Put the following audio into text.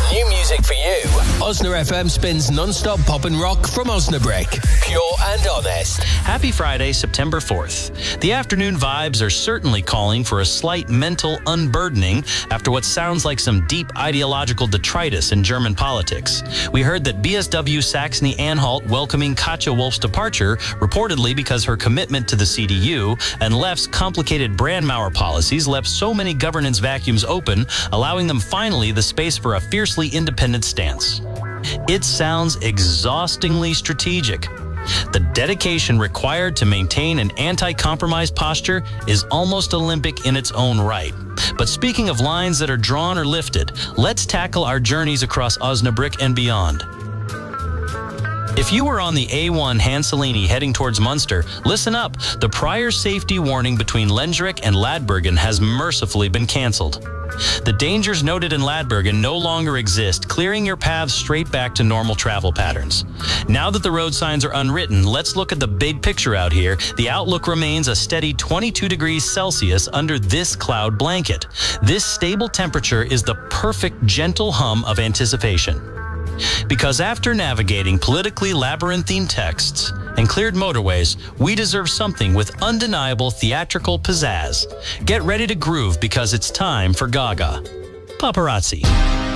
New music for you. Osna FM spins non-stop pop and rock from Osnabrück. Pure and honest. Happy Friday, September 4th. The afternoon vibes are certainly calling for a slight mental unburdening after what sounds like some deep ideological detritus in German politics. We heard that BSW Saxony-Anhalt welcoming Katja Wolf's departure, reportedly because her commitment to the CDU, and Left's complicated Brandmauer policies left so many governance vacuums open, allowing them finally the space for a fiercely independent stance. It sounds exhaustingly strategic. The dedication required to maintain an anti-compromise posture is almost Olympic in its own right. But speaking of lines that are drawn or lifted, let's tackle our journeys across Osnabrück and beyond. If you were on the A1 Hanselini heading towards Munster, listen up. The prior safety warning between Lenzerich and Ladbergen has mercifully been canceled. The dangers noted in Ladbergen no longer exist, clearing your paths straight back to normal travel patterns. Now that the road signs are unwritten, let's look at the big picture out here. The outlook remains a steady 22 degrees Celsius under this cloud blanket. This stable temperature is the perfect gentle hum of anticipation. Because after navigating politically labyrinthine texts and cleared motorways, we deserve something with undeniable theatrical pizzazz. Get ready to groove because it's time for Gaga. Paparazzi.